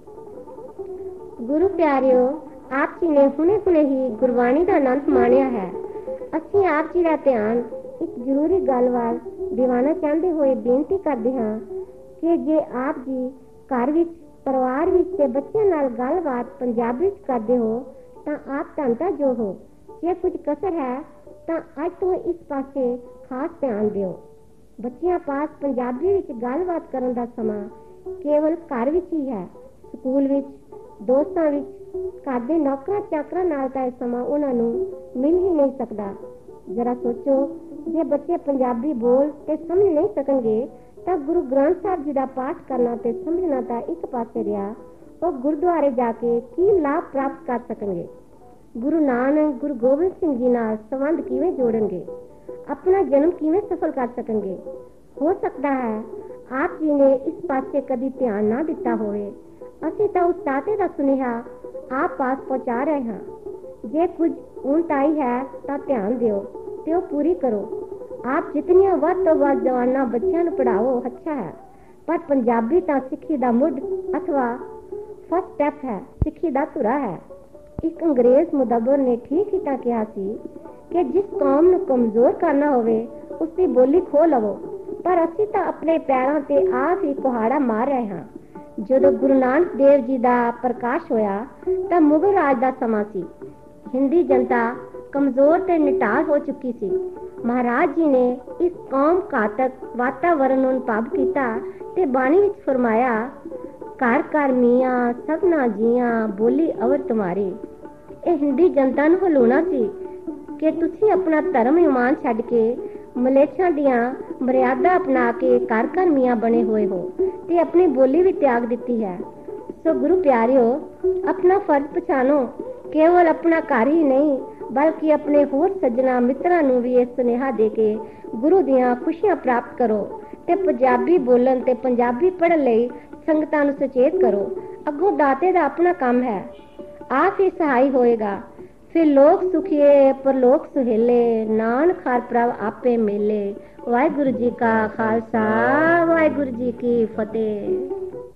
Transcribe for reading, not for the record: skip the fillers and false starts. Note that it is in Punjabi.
गुरु प्यारिओ, आप जी ने हुणे ही गुरबाणी का आनंद माणिया है। ਅਸੀਂ ਆਪ ਜੀ ਦਾ ਧਿਆਨ ਇੱਕ ਜ਼ਰੂਰੀ ਗੱਲ ਵੱਲ ਦਿਵਾਉਣਾ ਚਾਹੁੰਦੇ ਹੋਏ ਬੇਨਤੀ ਕਰਦੇ ਹਾਂ ਕਿ ਜੇ ਆਪ ਜੀ ਘਰ ਵਿੱਚ, ਪਰਿਵਾਰ ਵਿੱਚ ਤੇ ਬੱਚਿਆਂ ਨਾਲ ਗੱਲਬਾਤ ਪੰਜਾਬੀ ਵਿੱਚ ਕਰਦੇ ਹੋ ਤਾਂ ਆਪ ਧੰਨਤਾ ਜੋ ਹੋ। ਜੇ ਕੁਝ ਕਸਰ ਹੈ ਤਾਂ ਅੱਜ ਤੋਂ ਇਸ ਪਾਸੇ ਖਾਸ ਧਿਆਨ ਦਿਓ। ਬੱਚਿਆਂ ਪਾਸ ਪੰਜਾਬੀ ਵਿੱਚ ਗੱਲਬਾਤ ਕਰਨ ਦਾ ਸਮਾਂ ਕੇਵਲ ਘਰ ਵਿੱਚ ਹੀ ਹੈ। ਸਕੂਲ ਵਿੱਚ, ਦੋਸਤਾਂ ਵਿੱਚ, ਘਰ ਦੇ ਨੌਕਰਾਂ ਚਾਕਰਾਂ ਨਾਲ ਤਾਂ ਇਹ ਸਮਾਂ ਉਹਨਾਂ ਨੂੰ ਮਿਲ ਹੀ ਨਹੀਂ ਸਕਦਾ। ਜਰਾ ਸੋਚੋ, ਜੇ ਬੱਚੇ ਪੰਜਾਬੀ ਬੋਲ ਤੇ ਸਮਝ ਨਹੀਂ ਸਕਣਗੇ ਤਾਂ ਗੁਰੂ ਗ੍ਰੰਥ ਸਾਹਿਬ ਜੀ ਦਾ ਪਾਠ ਕਰਨਾ ਤੇ ਸਮਝਣਾ ਤਾਂ ਇੱਕ ਪਾਸੇ ਰਿਹਾ, ਉਹ ਗੁਰਦੁਆਰੇ ਜਾ ਕੇ ਕੀ ਲਾਭ ਪ੍ਰਾਪਤ ਕਰ ਸਕਣਗੇ? ਗੁਰੂ ਨਾਨਕ, ਗੁਰੂ ਗੋਬਿੰਦ ਸਿੰਘ ਜੀ ਨਾਲ ਸੰਬੰਧ ਕਿਵੇਂ ਜੋੜਨਗੇ? ਆਪਣਾ ਜਨਮ ਕਿਵੇਂ ਸਫਲ ਕਰ ਸਕਣਗੇ? ਹੋ ਸਕਦਾ ਹੈ ਆਪ ਜੀ ਨੇ ਇਸ ਪਾਸੇ ਕਦੀ ਧਿਆਨ ਨਾ ਦਿੱਤਾ ਹੋਵੇ। ਅਸੀਂ ਤਾਂ ਉਸ ਦਾਤੇ ਦਾ ਸੁਨੇਹਾ ਆਪ ਪਾਸ ਪਹੁੰਚਾ ਰਹੇ ਹਾਂ। ਜੇ ਕੁਝ ਉਲਟਾਈ ਹੈ ਤਾਂ ਧਿਆਨ ਦਿਓ ਤੇ ਉਹ ਪੂਰੀ ਕਰੋ। ਆਪ ਜਿਤਨੀਆਂ ਵੱਧ ਤੋਂ ਵੱਧ ਜਵਾਨਾਂ ਬੱਚਿਆਂ ਨੂੰ ਪੜ੍ਹਾਓ, ਅੱਛਾ ਹੈ, ਪਰ ਪੰਜਾਬੀ ਤਾਂ ਸਿੱਖੀ ਦਾ ਮੁੱਢ ਅਥਵਾ ਫਸਟ ਸਟੈਪ ਹੈ, ਸਿੱਖੀ ਦਾ ਧੁਰਾ ਹੈ। ਇੱਕ ਅੰਗਰੇਜ਼ ਮੁਦੱਬਰ ਨੇ ਠੀਕ ਹੀ ਤਾਂ ਕਿਹਾ ਸੀ ਕਿ ਜਿਸ ਕੌਮ ਨੂੰ ਕਮਜ਼ੋਰ ਕਰਨਾ ਹੋਵੇ ਉਸ ਦੀ ਬੋਲੀ ਖੋਹ ਲਵੋ, ਪਰ ਅਸੀਂ ਤਾਂ ਆਪਣੇ ਪੈਰਾਂ ਤੇ ਆਪ ਹੀ ਕੁਹਾੜਾ ਮਾਰ ਰਹੇ ਹਾਂ। ਜਦੋਂ ਗੁਰੂ ਨਾਨਕ ਦੇਵ ਜੀ ਦਾ ਪ੍ਰਕਾਸ਼ ਹੋਇਆ ਤਾਂ ਮੁਗਲ ਰਾਜ ਦਾ ਸਮਾਂ ਸੀ। ਹਿੰਦੀ ਜਨਤਾ ਕਮਜ਼ੋਰ ਤੇ ਨਿਟਾਲ ਹੋ ਚੁੱਕੀ ਸੀ। ਮਹਾਰਾਜ ਜੀ ਨੇ ਇਸ ਕੌਮ ਘਾਤਕ ਵਾਤਾਵਰਨ ਨੂੰ ਅਨੁਭਵ ਕੀਤਾ ਤੇ ਬਾਣੀ ਵਿੱਚ ਫਰਮਾਇਆ, ਘਰ ਘਰ ਮੀਆਂ ਸਭਨਾ ਜੀਆਂ ਬੋਲੀ ਅਵਰ ਤੁਮਾਰੀ। ਇਹ ਹਿੰਦੀ ਜਨਤਾ ਨੂੰ ਹਲਾਉਣਾ ਸੀ ਕਿ ਤੁਸੀਂ ਆਪਣਾ ਧਰਮ ਇਮਾਨ ਛੱਡ ਕੇ ਮਲੇਛਾਂ ਦੀਆਂ ਮਰਿਆਦਾ ਅਪਣਾ ਕੇ ਘਰ ਘਰ ਮੀਆਂ ਬਣੇ ਹੋਏ ਹੋ ਤੇ ਆਪਣੀ ਬੋਲੀ ਵੀ ਤਿਆਗ ਦਿੱਤੀ ਹੈ। ਸੋ ਗੁਰੂ ਪਿਆਰਿਓ, ਆਪਣਾ ਫਰਜ਼ ਪਛਾਣੋ। ਕੇਵਲ ਆਪਣਾ ਘਰ ਹੀ ਨਹੀਂ ਬਲਕਿ ਆਪਣੇ ਹੋਰ ਸੱਜਣਾ ਮਿੱਤਰਾਂ ਨੂੰ ਵੀ ਇਹ ਸੁਨੇਹਾ ਦੇ ਕੇ ਗੁਰੂ ਦੀਆਂ ਖੁਸ਼ੀਆਂ ਪ੍ਰਾਪਤ ਕਰੋ ਤੇ ਪੰਜਾਬੀ ਬੋਲਣ ਤੇ ਪੰਜਾਬੀ ਪੜ੍ਹਨ ਲਈ ਸੰਗਤਾਂ ਨੂੰ ਸੁਚੇਤ ਕਰੋ। ਅੱਗੋਂ ਦਾਤੇ ਦਾ ਆਪਣਾ ਕੰਮ ਹੈ, ਆਪ ਹੀ ਸਹਾਈ ਹੋਏਗਾ। ਫਿਰ ਲੋਕ ਸੁਖੀਏ ਪਰਲੋਕ ਸੁਹੇਲੇ, ਨਾਨਕ ਹਰ ਪ੍ਰਭ ਆਪੇ ਮੇਲੇ। ਵਾਹਿਗੁਰੂ ਜੀ ਕਾ ਖਾਲਸਾ, ਵਾਹਿਗੁਰੂ ਜੀ ਕੀ ਫਤਿਹ।